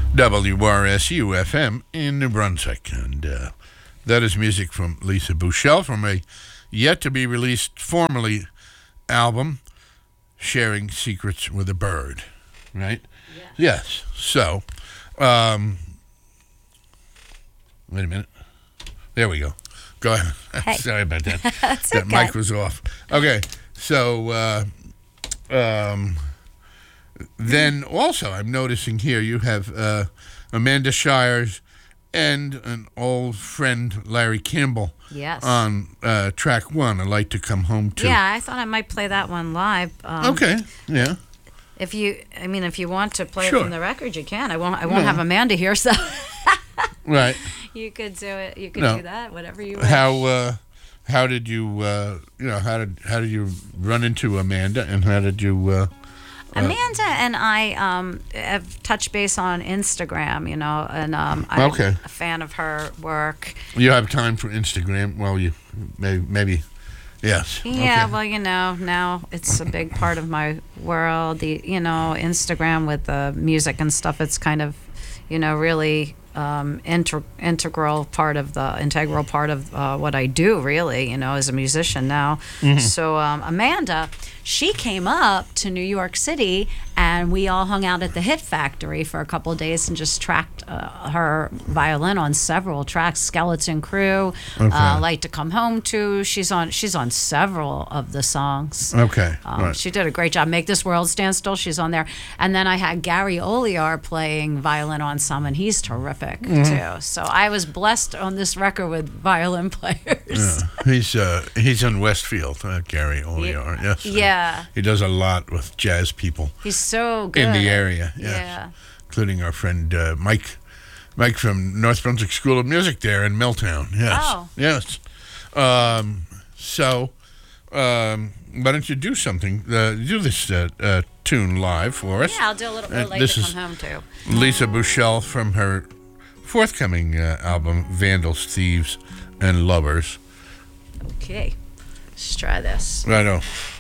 WRSU-FM in New Brunswick. And that is music from Lisa Bouchel from a yet-to-be-released formally album, Sharing Secrets with a Bird. Right? Yes. So, wait a minute. There we go. Go ahead. Hey. Sorry about that. That's That okay. mic was off. Okay. So, then also I'm noticing here you have Amanda Shires and an old friend, Larry Campbell, Yes. on track one, I'd like to come home to. Yeah, I thought I might play that one live. Okay. Yeah. If you want to play Sure. it from the record, you can. I won't have Amanda here, so Right. you could do it. You could No. do that, whatever you wish. How did you how did you run into Amanda, and how did you Amanda and I have touched base on Instagram, and I'm Okay. a fan of her work. you have time for Instagram? Well, you maybe yes. Yeah, Okay. well, now it's a big part of my world. The Instagram with the music and stuff. It's kind of, really integral part of what I do, really. As a musician now. Mm-hmm. So Amanda, she came up to New York City, and we all hung out at the Hit Factory for a couple of days and just tracked her violin on several tracks. Skeleton Crew, Okay. Like to Come Home To. She's on several of the songs. Okay. Right. She did a great job. Make This World Stand Still, she's on there. And then I had Gary Oliar playing violin on some, and he's terrific too. So I was blessed on this record with violin players. He's in Westfield, Gary Oliar. Yes. Yeah. He does a lot with jazz people He's so good. in the area. Yes. Yeah. Including our friend Mike from North Brunswick School of Music there in Milltown. Yes. Oh. Yes. So, why don't you do something? Do this tune live for us. Yeah, I'll do a little bit Like this to is Come Home To. Lisa Bouchel from her forthcoming album, Vandals, Thieves, and Lovers. Okay. Let's try this. I know.